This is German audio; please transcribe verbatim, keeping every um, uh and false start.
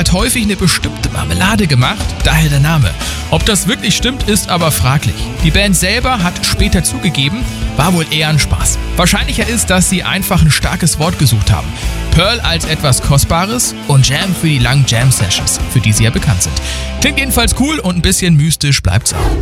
hat häufig eine bestimmte Marmelade gemacht, daher der Name. Ob das wirklich stimmt, ist aber fraglich. Die Band selber hat später zugegeben, war wohl eher ein Spaß. Wahrscheinlicher ist, dass sie einfach ein starkes Wort gesucht haben. Pearl als etwas Kostbares und Jam für die langen Jam-Sessions, für die sie ja bekannt sind. Klingt jedenfalls cool und ein bisschen mystisch bleibt's auch.